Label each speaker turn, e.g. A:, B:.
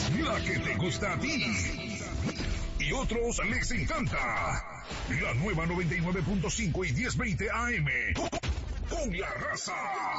A: La que te gusta a ti y otros les encanta. La nueva 99.5 y 1020 AM. Con la raza.